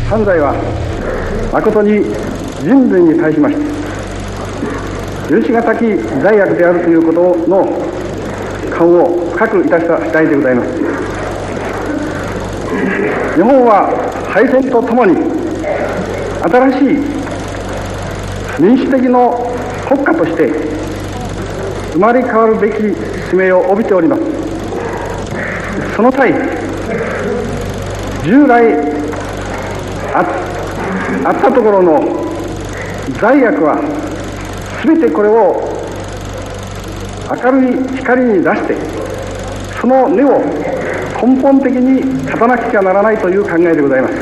犯罪は誠に人類に対しまして許し難き罪悪であるということの感を深くいたした次第でございます。日本は敗戦とともに新しい民主的の国家として生まれ変わるべき使命を帯びております。その際、従来あったところの罪悪は全てこれを明るい光に出してその根を根本的に断たなきゃならないという考えでございます。